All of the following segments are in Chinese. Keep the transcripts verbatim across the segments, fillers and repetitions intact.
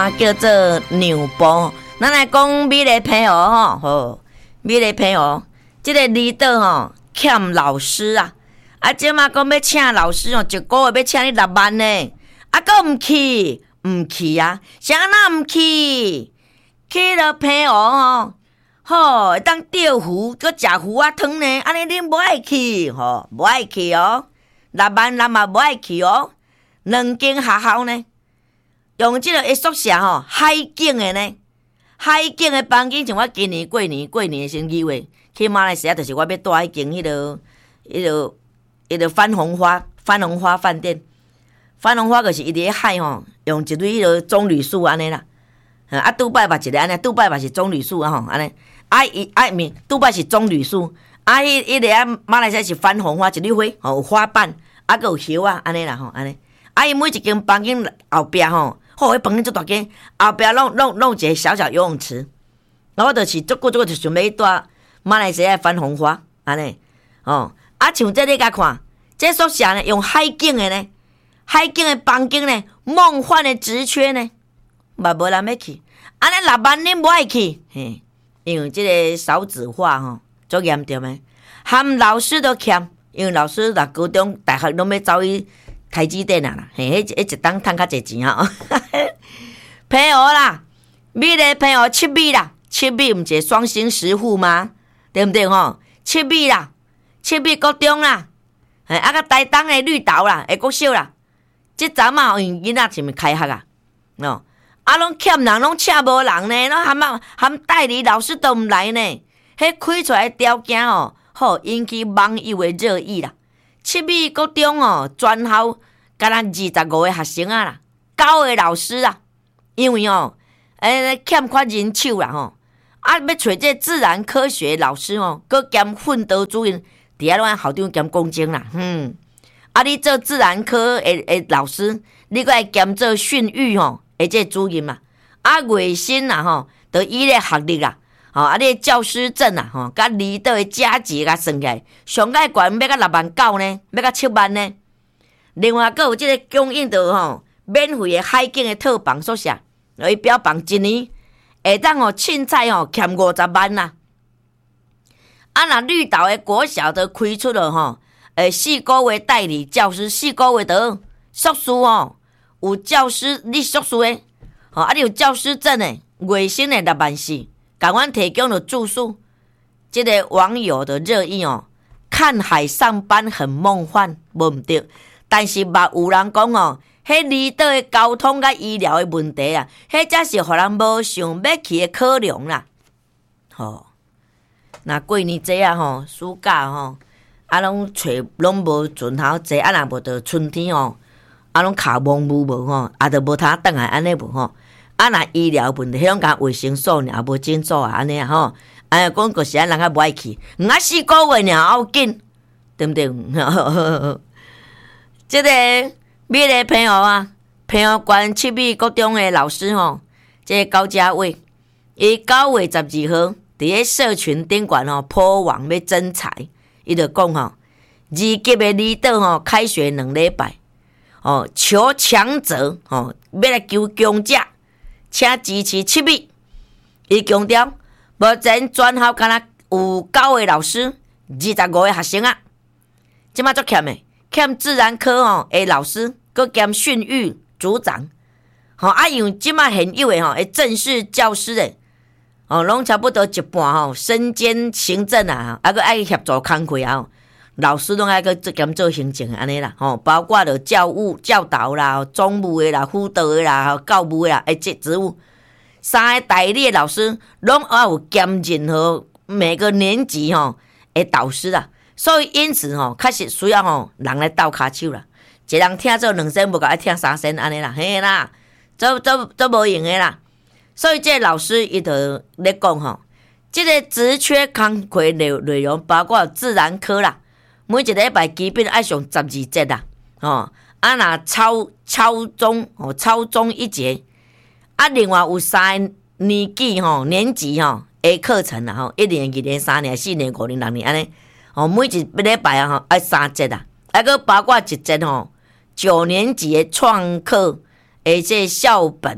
嘛叫做娘埔。咱来讲美丽平湖吼，吼，美丽平湖，这个离岛吼欠老师啊，啊，即马讲要请老师哦，一个月要请你六万呢，啊，搁唔去，唔去啊，谁那唔去？去了平湖吼，吼，会当钓鱼，搁食鱼仔汤呢，安尼恁无爱去吼，无爱去哦，六万人嘛无爱去哦，两间学校呢。用即个一宿舍吼，海景的呢，海景的房间，像我今年过年过年的时二月去马来西亚，就是我要住迄间迄个、迄个、迄个番红花、番红花饭店。番红花就是伊伫海吼，用一类迄个棕榈树安尼啦。啊，杜拜嘛一个安尼，杜拜嘛是棕榈树啊吼，安尼。啊伊啊面，杜拜是棕榈树，啊迄迄个啊马来西亚是番红花，一粒花吼有花瓣，啊佮有叶啊安尼啦吼，安尼。啊伊每一间房间后壁吼。好，迄房间足大间，后壁弄弄弄一个小小游泳池。然后我就是足久足久就想要住马来西亚番红花安尼。哦，啊像这你甲看，这宿舍呢用海景的呢，海景的房间呢，梦幻的职缺呢，嘛无人要去。安尼六万恁无爱去，嘿，因为这个少子化吼，足严重的，含老师都欠，因为老师读高中、大学拢要走去。台积电啊啦，嘿，迄迄一档趁较侪钱啊！平湖啦，美丽平湖七米啦，七米毋是双星石户吗？对毋对吼？七米啦，七米国中啦，嘿，啊个台东的绿岛啦，会国小啦，即阵啊，因囡仔是毋开学啊？哦，啊拢欠人，拢请无人呢，拢含啊含代理老师都毋来呢，迄开出来条件哦，好引起网友的热议啦。七米国中哦，全校敢若二十五个学生啊啦，九个老师啊，因为哦，诶欠缺人手啦吼，啊要找这自然科学老师哦，搁兼训导主任，伫遐拢校长兼公正啦，嗯，啊你做自然科的的老师，你搁爱兼做训育吼，的这主任嘛，啊月薪啦吼，就以咧学历啦。吼、哦，啊！你教师证啊，吼、哦，甲离岛的加级甲算起来，上界悬要甲六万九呢，要甲七万呢。另外，阁有即个供应到吼免费的海景的套房宿舍，伊标榜一年会当吼凊彩吼欠五十万啦。啊，若绿岛的国小都开出了吼，诶，四个月代理教师，四个月得硕士哦，有教师你硕士的，吼、哦，啊，你有教师证的，月薪的六万四。赶快提供了住宿，这个网友的热议哦，看海上班很梦幻，无毋对。但是嘛，有人讲哦，迄离岛的交通甲医疗的问题啊，迄才是互人无想要去的考量啦。吼、哦，那过年节啊吼，暑假吼，啊拢找拢无准头坐，啊若无到春天哦，啊拢卡蒙雾无吼，啊都无通转来安尼无吼。啊，若医疗问题，迄种甲卫生所尔，也无诊所啊，安尼啊吼，哎，讲个时啊，人较无爱去，啊四个月尔要紧，对毋对？即个美丽平湖啊，平湖县七米国中的老师吼，即个高家伟，伊九月十二號伫咧社群顶悬吼破网要征才，伊就讲吼，二级的离岛吼开学两礼拜，哦，求强者吼，要来求强者。请支持七米，伊强调，目前全校敢若有九个老师，二十五个学生啊，即马足欠的，欠自然科吼的老师，佮兼训育组长，吼啊用即马现有的吼，会正式教师的，哦，拢差不多一半吼，身兼行政啊，啊佮爱协助工课啊。老师拢爱去做兼做行政安尼啦，吼，包括了教务、教导啦、总务的啦、辅导的啦、教务的啦，诶，这职务，三个代理的老师拢要有兼任和每个年级吼的导师啦，所以因此吼，确实需要吼人来斗骹手啦，一人听做两声，无够爱听三声安尼啦，嘿啦，做做做无用的啦，所以这个老师伊就咧讲吼，这个职缺工课内内容包括自然科啦。每一个礼拜基本爱上十二节啦，哦，啊若超超中哦，超中一节，啊另外有三年级吼年级吼的课程啦，吼一年、二年、三年、四年、五年、六年安尼，哦每一个礼拜啊吼爱三节啦，啊个包括一节吼九年级的创客的这校本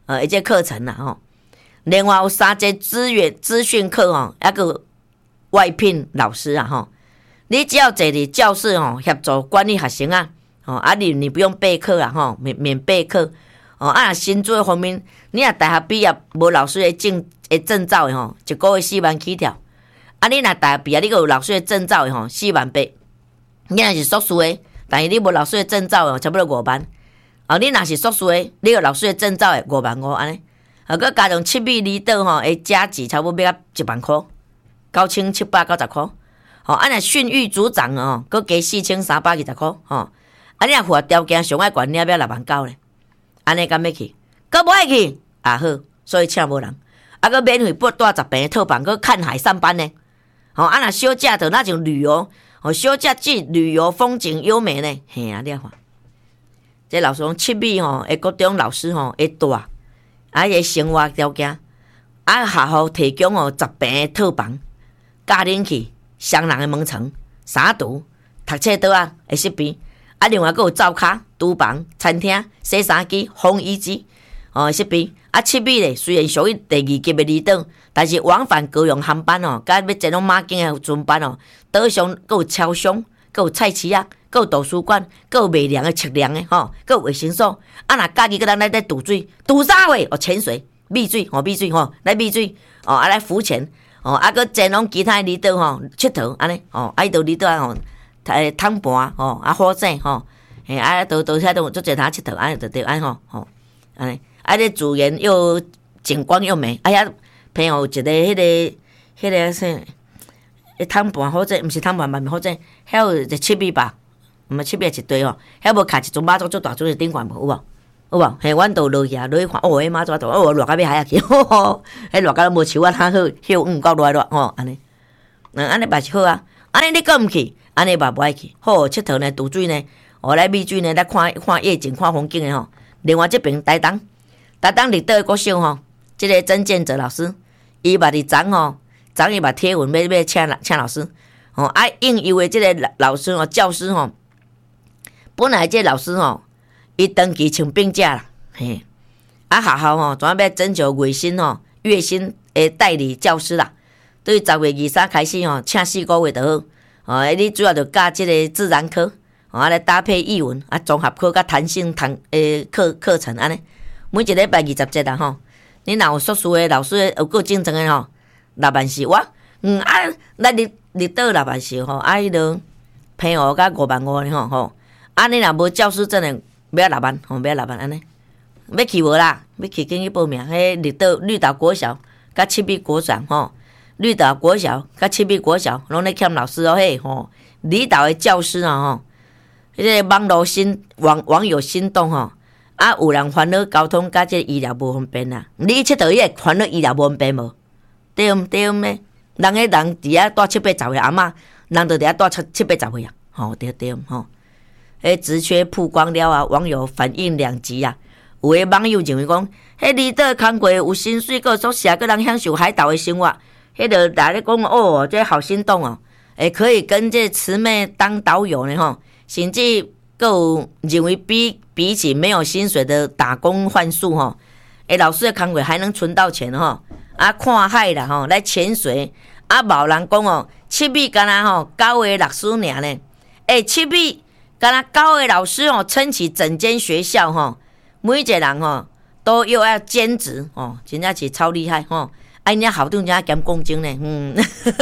呃，一节课程啦吼。另外有三节资源资讯课吼，还个外聘老师啊吼。你只要坐伫教室吼，协助管理学生啊，吼啊你你不用备课啊吼，免免备课。哦啊，薪资方面，你若大学毕业无老师的证的证照的吼，一个月四万起跳。啊，你若大学毕业，你有老师的证照的吼，四万八。你若是硕士的，但是你无老师的证照的，差不多五万。哦，你若是硕士的，你有老师的证照的，五万五安尼。啊，佮加上七米离岛吼，的加值差不多要到一万块，九千七百九十块。吼，啊，若训育组长哦，佮加四千三百二十块。吼，啊，你若符合条件上爱悬，你也要六万九咧。安尼敢要去？佮无爱去也好，所以请无人。啊，佮免费拨带十平的套房，佮看海上班呢。吼、哦，啊，若小假着那种旅游，哦，小假去旅游风景优美呢。嘿啊，你看，这老师讲七米吼，诶，各种老师吼会带，啊，伊生活条件，啊，学校提供哦十平的套房，家恁去双人的门床，三厨，读册桌啊会设备。啊，另外还有灶骹、厨房、餐厅、洗衫机、烘衣机，哦，设备。啊，七米咧，虽然属于第二级的离岛，但是往返高雄航班哦，甲要坐拢马经的船班哦，岛上还有超商，还有菜市啊，还有图书馆，还有卖粮的、测量的吼，还有卫生所。啊，若家己个人来来渡水，渡啥货？哦，潜水、溺水，哦，溺水吼，来溺水，哦，啊来浮潜，哦，啊个前拢其他离岛吼，佚佗安尼，哦，啊伊到离岛吼。诶，躺盘吼，啊火箭吼，嘿，啊，都都遐都做侪通佚佗，安尼就对安吼吼，安尼，啊，这资源又景观又美，啊遐朋友有一个迄、那个迄、那个啥，迄躺盘火箭，毋是躺盘嘛，火箭，遐有一七米吧，毋是七米一堆吼，遐无卡一尊马祖做大尊的顶悬无有无？有无？嘿，阮都落去啊，落去看，哦，迄马祖大，哦，落到尾海下去，吼吼，迄落到无树啊，较好，休黄到落落吼，安尼，嗯，安尼嘛是好啊，安尼你搁毋去？安尼嘛不爱去，好佚佗呢，渡水呢，哦来美水呢，来看看夜景、看风景的吼。另外这边台东，台东立岛的国小吼，这个曾建泽老师，伊嘛伫昨吼，昨伊嘛贴文要要请请老师，哦啊应邀的这个老师哦，教师吼，本来这老师吼，伊长期请病假啦，嘿，啊学校吼，专要征求月薪吼，月薪的代理教师啦，对十月二三开始吼，请四个月就好。哦，你主要就教即个自然科，哦，啊来搭配译文，啊综合科甲弹性堂诶课课程安尼，每一礼拜二十节啦吼。你若有硕士诶老师有够竞争诶吼，六万四我，嗯啊，咱入入岛六万四吼，啊迄落平湖甲五万五咧吼吼，啊你若无教师证诶，要六万，吼要六万安尼，要去无啦？要去紧去报名，迄入岛绿岛国小甲七米国小吼。绿岛国小甲七米国小拢咧欠老师哦，嘿吼，离岛的教师啊吼，迄个网络心网网友心动吼，啊有人烦恼交通甲即个医疗无方便啦，你佚佗伊会烦恼医疗无方便无？对毋对咩？人个人伫遐带七八十岁阿嬷，人就伫遐带七七八十岁啊，吼对对吼，迄职缺曝光了啊，网友反应两极啊，有个网友认为讲，迄离岛工课有薪水，个宿舍，个人享受海岛的生活。迄个大家讲哦，这好心动哦，诶，可以跟这慈妹当导游呢吼，甚至有认为比比起没有薪水的打工换宿吼，诶，老师的工课还能存到钱吼，啊，看海啦吼，来潜水，啊，无人讲哦，七米干那吼，九个老师尔呢，诶，七米干那九个老师哦，撑起整间学校吼，每一个人吼都又要兼职哦，真正是超厉害吼。啊，因遐校长真兼讲经呢，嗯，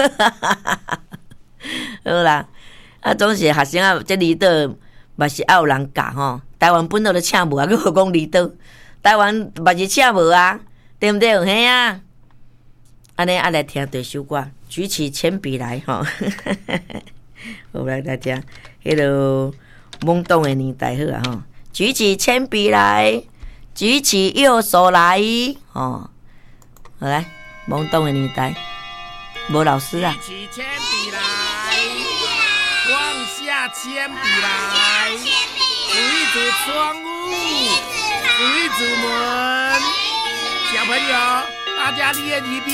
好啦，啊，总是学生啊，这离岛嘛是爱有人教吼。台湾本土都请无啊，佮何讲离岛？台湾嘛是请无啊，对不对？嘿啊，安尼啊来听这首歌，举起铅笔来吼。好来大家，迄个懵懂的年代好啊吼，举起铅笔来，举起右手来，哦，好来。懵懂的年代，无老师啊！ 举起铅笔来，放下铅笔来，数一组窗户，数一组门。小朋友，大家练一遍。